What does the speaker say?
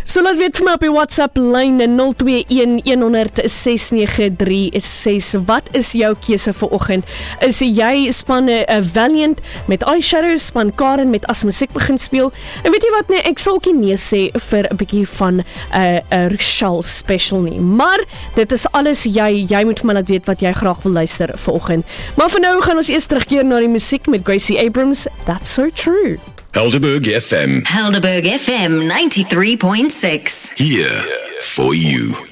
So laat weet vir my op die WhatsApp lyn 021-100-6936. Wat is jou keuse vir oggend? Is jy span Valiant met Eyeshadow, span Karen met as musiek begin speel? En weet jy wat nee, ek sal ook nie sê vir 'n bietjie van 'n Rochelle special nie. Maar dit is alles jy moet vir my laat weet wat jy graag wil luister vir oggend. Maar vir nou gaan ons eers terugkeer na die musiek met Gracie Abrams. That's so true. Helderberg FM. Helderberg FM 93.6. Here for you.